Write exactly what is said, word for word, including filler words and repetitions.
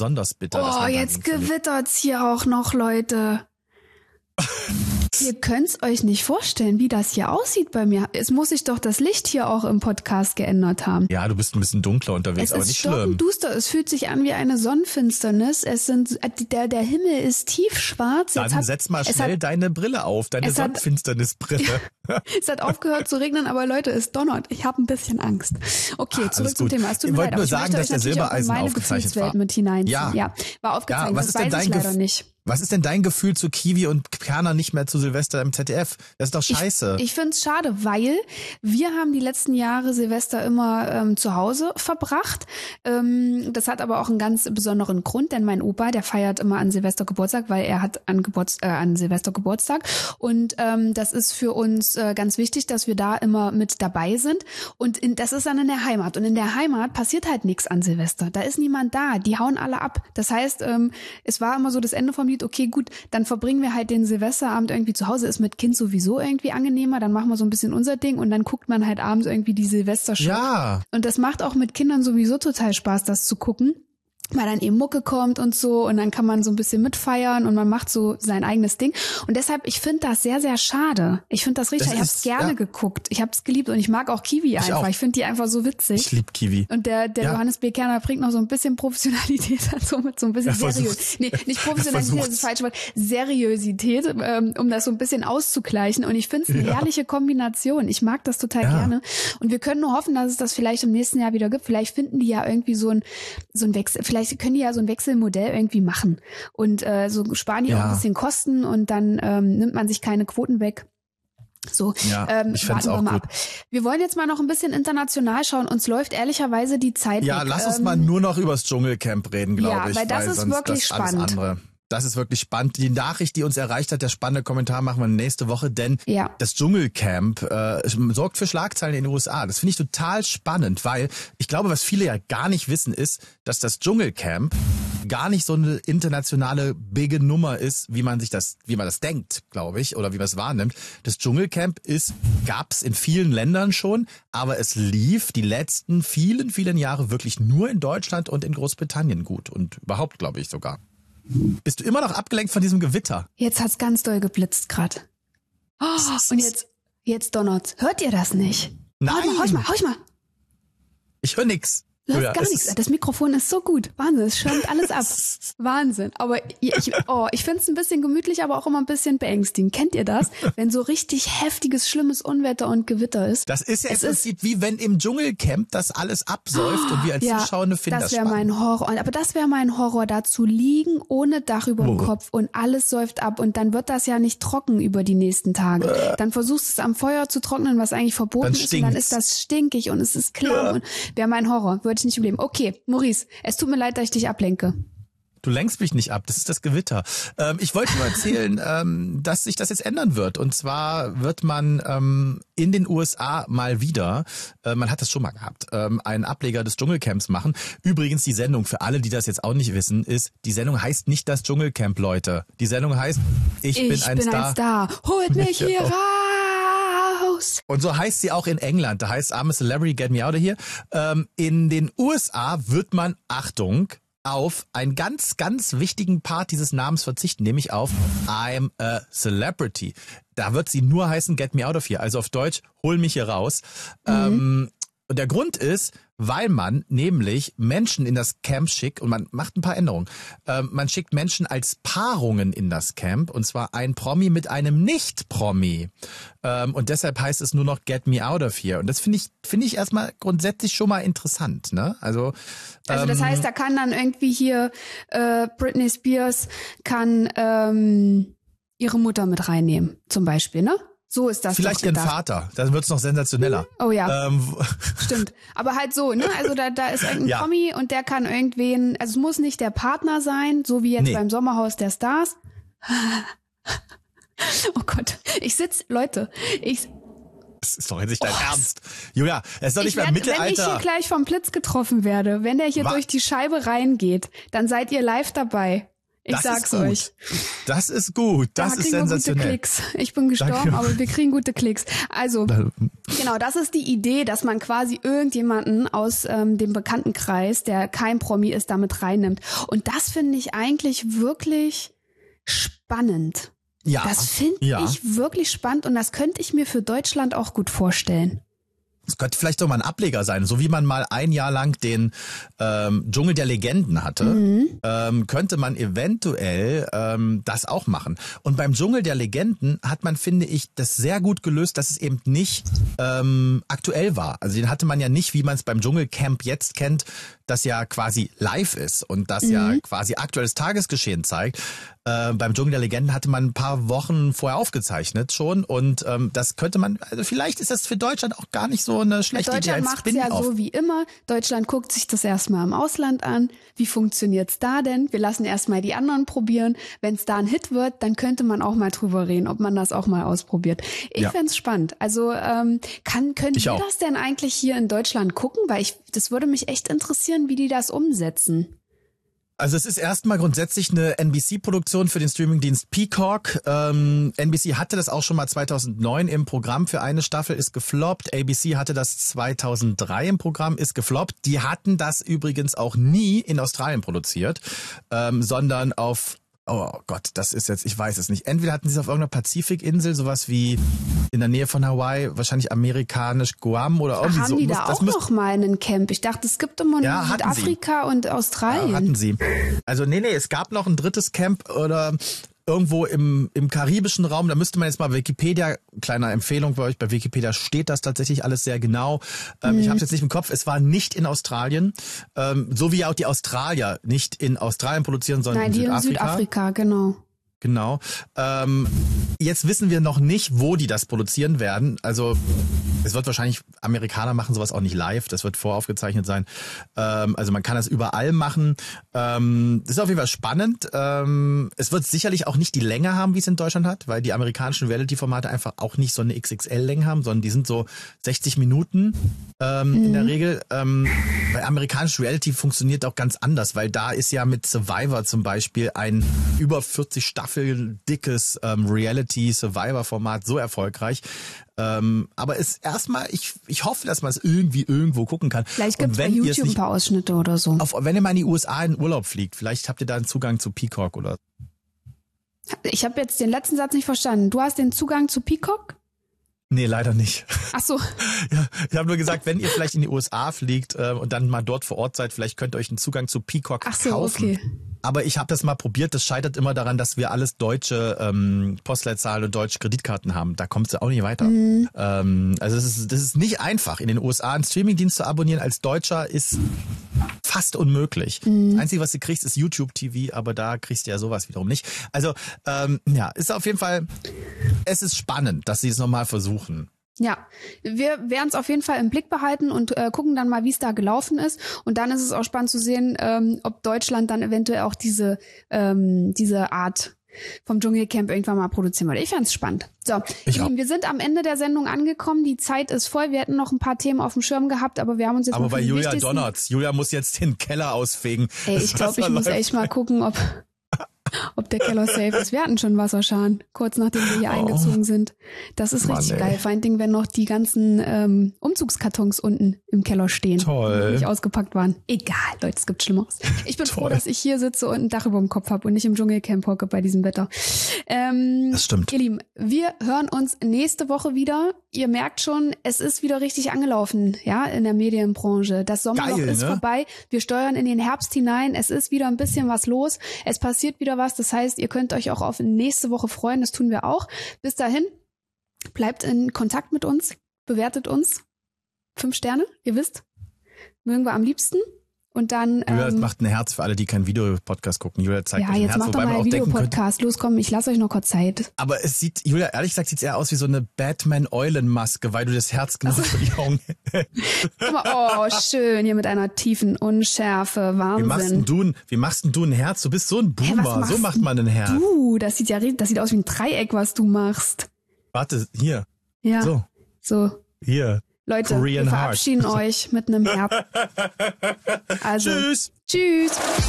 besonders bitter. dass Oh, man jetzt dagegen verliert. gewittert's hier auch noch, Leute. Ihr könnt's euch nicht vorstellen, wie das hier aussieht bei mir. Es muss sich doch das Licht hier auch im Podcast geändert haben. Ja, du bist ein bisschen dunkler unterwegs, Es aber ist nicht schlimm. stockenduster, es fühlt sich an wie eine Sonnenfinsternis. Es sind der der Himmel ist tiefschwarz. Dann Jetzt hat, setz mal es schnell hat, deine Brille auf, deine es hat- Sonnenfinsternisbrille. es hat aufgehört zu regnen, aber Leute, es donnert. Ich habe ein bisschen Angst. Okay, Ah, zurück alles zum gut. Thema. Es tut Ich mir wollte leid, nur aber ich sagen, möchte dass euch der natürlich auch in Silbereisen meine aufgezeichnet Gefühlswelt war. mit hineinziehen. Ja. Ja, war aufgezeichnet. was das ist denn weiß dein ich leider Gef- nicht. Was ist denn dein Gefühl zu Kiwi und Kerner nicht mehr zu Silvester im Z D F? Das ist doch scheiße. Ich, ich finde es schade, weil wir haben die letzten Jahre Silvester immer ähm, zu Hause verbracht. Ähm, das hat aber auch einen ganz besonderen Grund, denn mein Opa, der feiert immer an Silvester Geburtstag, weil er hat an, Geburts äh, an Silvester Geburtstag. Und ähm, das ist für uns äh, ganz wichtig, dass wir da immer mit dabei sind. Und in, das ist dann in der Heimat. Und in der Heimat passiert halt nichts an Silvester. Da ist niemand da. Die hauen alle ab. Das heißt, ähm, es war immer so das Ende vom Lied, okay, gut, dann verbringen wir halt den Silvesterabend irgendwie zu Hause. Ist mit Kind sowieso irgendwie angenehmer. Dann machen wir so ein bisschen unser Ding und dann guckt man halt abends irgendwie die Silvestershow. Ja. Und das macht auch mit Kindern sowieso total Spaß, das zu gucken. Weil dann eben Mucke kommt und so und dann kann man so ein bisschen mitfeiern und man macht so sein eigenes Ding. Und deshalb, ich finde das sehr, sehr schade. Ich finde das richtig, Das ich habe ist- es gerne ja. geguckt. Ich habe es geliebt und ich mag auch Kiwi einfach. auch. Ich finde die einfach so witzig. Ich lieb Kiwi. Und der, der Ja. Johannes B. Kerner bringt noch so ein bisschen Professionalität dazu, mit so ein bisschen Er versucht's. Seriosität. Nee, nicht Er Professionalität, das ist versucht's. das falsche Wort. Seriosität, ähm, um das so ein bisschen auszugleichen. Und ich finde es eine Ja. herrliche Kombination. Ich mag das total Ja. gerne. Und wir können nur hoffen, dass es das vielleicht im nächsten Jahr wieder gibt. Vielleicht finden die ja irgendwie so ein, so ein Wechsel, vielleicht können die ja so ein Wechselmodell irgendwie machen. Und äh, so sparen die Ja. auch ein bisschen Kosten und dann ähm, nimmt man sich keine Quoten weg. So, Ja, ähm, ich fänd's warten wir auch mal gut. ab. Wir wollen jetzt mal noch ein bisschen international schauen. Uns läuft ehrlicherweise die Zeit Ja, weg. lass uns Ähm, mal nur noch übers Dschungelcamp reden, glaube ja, ich. weil das ist sonst wirklich das alles spannend. Andere. Das ist wirklich spannend. Die Nachricht, die uns erreicht hat, der spannende Kommentar machen wir nächste Woche, denn Ja. das Dschungelcamp äh, sorgt für Schlagzeilen in den U S A. Das finde ich total spannend, weil ich glaube, was viele ja gar nicht wissen, ist, dass das Dschungelcamp gar nicht so eine internationale bige Nummer ist, wie man sich das, wie man das denkt, glaube ich, oder wie man es wahrnimmt. Das Dschungelcamp ist, gab's in vielen Ländern schon, aber es lief die letzten vielen, vielen Jahre wirklich nur in Deutschland und in Großbritannien gut und überhaupt, glaube ich, sogar. Bist du immer noch abgelenkt von diesem Gewitter? Jetzt hat's ganz doll geblitzt grad. Oh, und jetzt, jetzt donnert's. Hört ihr das nicht? Nein. Hau ich mal, hau ich mal, hau ich mal. Ich höre nix. Läuft Ja, gar es nichts. ist- Das Mikrofon ist so gut. Wahnsinn, es schirmt alles ab. Wahnsinn. Aber ich, oh, ich finde es ein bisschen gemütlich, aber auch immer ein bisschen beängstigend. Kennt ihr das? Wenn so richtig heftiges, schlimmes Unwetter und Gewitter ist. Das ist ja im Es ist- Prinzip wie wenn im Dschungelcamp das alles absäuft und wir als Ja, Zuschauer finden das das wäre spannend. mein Horror. Und- Aber das wäre mein Horror, da zu liegen, ohne Dach über dem Oh. Kopf und alles säuft ab. Und dann wird das ja nicht trocken über die nächsten Tage. Dann versuchst du es am Feuer zu trocknen, was eigentlich verboten Dann ist. Und dann stinkt's. ist das stinkig und es ist klamm. Ja. Und wäre mein Horror. Würde ich nicht überleben. Okay, Maurice, es tut mir leid, dass ich dich ablenke. Du lenkst mich nicht ab, das ist das Gewitter. Ähm, ich wollte nur erzählen, ähm, dass sich das jetzt ändern wird. Und zwar wird man ähm, in den U S A mal wieder, äh, man hat das schon mal gehabt, ähm, einen Ableger des Dschungelcamps machen. Übrigens die Sendung, für alle, die das jetzt auch nicht wissen, ist, die Sendung heißt nicht das Dschungelcamp, Leute. Die Sendung heißt, ich, Ich bin ein bin Star. ein Star. Holt mich hier Ja. raus. Und so heißt sie auch in England. Da heißt I'm a Celebrity, Get Me Out of Here. Ähm, in den U S A wird man, Achtung, auf einen ganz, ganz wichtigen Part dieses Namens verzichten, nämlich auf I'm a Celebrity. Da wird sie nur heißen Get Me Out of Here, also auf Deutsch, hol mich hier raus. Mhm. Ähm, und der Grund ist, weil man nämlich Menschen in das Camp schickt und man macht ein paar Änderungen. Ähm, man schickt Menschen als Paarungen in das Camp und zwar ein Promi mit einem Nicht-Promi. Ähm, und deshalb heißt es nur noch Get Me Out of Here. Und das finde ich, finde ich erstmal grundsätzlich schon mal interessant, ne? Also, Also ähm, das heißt, da kann dann irgendwie hier äh, Britney Spears kann ähm, ihre Mutter mit reinnehmen, zum Beispiel, ne? So ist das vielleicht doch ihren gedacht. Vater. Dann wird's noch sensationeller. Oh ja, Ähm, stimmt. Aber halt so, ne? Also da, da ist irgendein Ja. Promi und der kann irgendwen, also es muss nicht der Partner sein, so wie jetzt Nee. beim Sommerhaus der Stars. Oh Gott, ich sitz, Leute, ich, das ist doch jetzt nicht dein Ernst. Julia, es ist doch nicht ich mehr werd, wenn ich hier Mittelalter. gleich vom Blitz getroffen werde, wenn der hier Wa- durch die Scheibe reingeht, dann seid ihr live dabei. Ich das sag's ist gut. euch. Das ist gut. Das da ist kriegen sensationell. Wir gute Klicks. Ich bin gestorben, Danke. aber wir kriegen gute Klicks. Also, genau, das ist die Idee, dass man quasi irgendjemanden aus ähm, dem Bekanntenkreis, der kein Promi ist, damit reinnimmt. Und das finde ich eigentlich wirklich spannend. Ja. Das finde ja. ich wirklich spannend und das könnte ich mir für Deutschland auch gut vorstellen. Es könnte vielleicht doch mal ein Ableger sein, so wie man mal ein Jahr lang den ähm, Dschungel der Legenden hatte, mhm. ähm, könnte man eventuell ähm, das auch machen. Und beim Dschungel der Legenden hat man, finde ich, das sehr gut gelöst, dass es eben nicht ähm, aktuell war. Also den hatte man ja nicht, wie man es beim Dschungelcamp jetzt kennt, das ja quasi live ist und das mhm. ja quasi aktuelles Tagesgeschehen zeigt. Äh, beim Dschungel der Legenden hatte man ein paar Wochen vorher aufgezeichnet schon und ähm, das könnte man, also vielleicht ist das für Deutschland auch gar nicht so eine schlechte Idee. Deutschland macht es ja so wie immer. Deutschland guckt sich das erstmal im Ausland an. Wie funktioniert's da denn? Wir lassen erstmal die anderen probieren. Wenn es da ein Hit wird, dann könnte man auch mal drüber reden, ob man das auch mal ausprobiert. Ich ja. fänd's spannend. Also ähm, kann können ich wir auch. das denn eigentlich hier in Deutschland gucken? Weil ich, das würde mich echt interessieren, wie die das umsetzen. Also es ist erstmal grundsätzlich eine N B C-Produktion für den Streamingdienst Peacock. Ähm, N B C hatte das auch schon mal zweitausendneun im Programm für eine Staffel, ist gefloppt. A B C hatte das zweitausenddrei im Programm, ist gefloppt. Die hatten das übrigens auch nie in Australien produziert, ähm, sondern auf... Oh Gott, das ist jetzt, ich weiß es nicht. Entweder hatten sie es auf irgendeiner Pazifikinsel, sowas wie in der Nähe von Hawaii, wahrscheinlich amerikanisch Guam oder irgendwie Ach, haben so. die Muss, da das auch müsst, noch mal einen Camp? Ich dachte, es gibt immer ja, nur Südafrika und Australien. Ja, hatten sie. Also nee, nee, es gab noch ein drittes Camp oder irgendwo im im karibischen Raum. Da müsste man jetzt mal Wikipedia, kleine Empfehlung bei euch, bei Wikipedia steht das tatsächlich alles sehr genau. Ähm, mhm. Ich habe es jetzt nicht im Kopf. Es war nicht in Australien, ähm, so wie ja auch die Australier nicht in Australien produzieren, sondern Nein, in die Südafrika. in Südafrika, genau. Genau. Ähm, jetzt wissen wir noch nicht, wo die das produzieren werden. Also es wird wahrscheinlich, Amerikaner machen sowas auch nicht live, das wird voraufgezeichnet sein. Ähm, also man kann das überall machen. Ähm, das ist auf jeden Fall spannend. Ähm, es wird sicherlich auch nicht die Länge haben, wie es in Deutschland hat, weil die amerikanischen Reality-Formate einfach auch nicht so eine X X L-Länge haben, sondern die sind so sechzig Minuten ähm, mhm. in der Regel. Ähm, weil amerikanisches Reality funktioniert auch ganz anders, weil da ist ja mit Survivor zum Beispiel ein über vierzig Staffel dickes ähm, Reality-Survivor-Format so erfolgreich. Ähm, aber ist erstmal, ich ich hoffe, dass man es irgendwie irgendwo gucken kann. Vielleicht gibt es bei YouTube ein paar Ausschnitte oder so. Auf, wenn ihr mal in die U S A in Urlaub fliegt, vielleicht habt ihr da einen Zugang zu Peacock oder. Ich habe jetzt den letzten Satz nicht verstanden. Du hast den Zugang zu Peacock? Nee, leider nicht. Ach so. Ja, ich habe nur gesagt, wenn ihr vielleicht in die U S A fliegt äh, und dann mal dort vor Ort seid, vielleicht könnt ihr euch einen Zugang zu Peacock Ach so, kaufen. Okay. Aber ich habe das mal probiert, das scheitert immer daran, dass wir alles deutsche ähm, Postleitzahlen und deutsche Kreditkarten haben. Da kommst du auch nicht weiter. Mhm. Ähm, also das ist, das ist nicht einfach. In den U S A einen Streamingdienst zu abonnieren als Deutscher ist fast unmöglich. Mhm. Das Einzige, was du kriegst, ist YouTube-T V, aber da kriegst du ja sowas wiederum nicht. Also ähm, ja, ist auf jeden Fall, es ist spannend, dass sie es nochmal versuchen. Ja, wir werden es auf jeden Fall im Blick behalten und äh, gucken dann mal, wie es da gelaufen ist. Und dann ist es auch spannend zu sehen, ähm, ob Deutschland dann eventuell auch diese ähm, diese Art vom Dschungelcamp irgendwann mal produzieren würde. Ich fand es spannend. So, ich ihr Lieben, wir sind am Ende der Sendung angekommen. Die Zeit ist voll. Wir hätten noch ein paar Themen auf dem Schirm gehabt, aber wir haben uns jetzt aber mal bei Julia donnert's. Julia muss jetzt den Keller ausfegen. Ey, ich glaube, ich muss echt mal gucken, ob ob der Keller safe ist. Wir hatten schon Wasserschaden, kurz nachdem wir hier oh. eingezogen sind. Das ist richtig Mann, geil. Vor allen Dingen, wenn noch die ganzen ähm, Umzugskartons unten im Keller stehen. Toll. Die nicht ausgepackt waren. Egal, Leute, es gibt Schlimmeres. Ich bin Toll. froh, dass ich hier sitze und ein Dach über dem Kopf habe und nicht im Dschungelcamp hocke bei diesem Wetter. Ähm, das stimmt. Ihr Lieben, wir hören uns nächste Woche wieder. Ihr merkt schon, es ist wieder richtig angelaufen, ja, in der Medienbranche. Das Sommerloch Geil, ist ne? vorbei. Wir steuern in den Herbst hinein. Es ist wieder ein bisschen was los. Es passiert wieder was. Das heißt, ihr könnt euch auch auf nächste Woche freuen. Das tun wir auch. Bis dahin, bleibt in Kontakt mit uns. Bewertet uns. Fünf Sterne, ihr wisst. Mögen wir am liebsten. Und dann Julia ähm, macht ein Herz für alle, die keinen Videopodcast gucken. Julia zeigt ja, euch ein jetzt Herz, macht doch wobei mal man auch einen denken könnte. Videopodcast. Los, komm, ich lasse euch noch kurz Zeit. Aber es sieht, Julia, ehrlich gesagt, sieht es eher aus wie so eine Batman-Eulen-Maske, weil du das Herz genug für die Augen. Guck mal, oh, schön, hier mit einer tiefen Unschärfe. Wahnsinn. Wie machst denn du ein, wie machst denn du ein Herz? Du bist so ein Boomer. Hey, so macht man ein Herz. Du, das sieht ja, das sieht aus wie ein Dreieck, was du machst. Warte, hier. Ja. So. So. Hier. Leute, Korean wir verabschieden Heart. euch mit einem Herz. Also, Tschüss. Tschüss.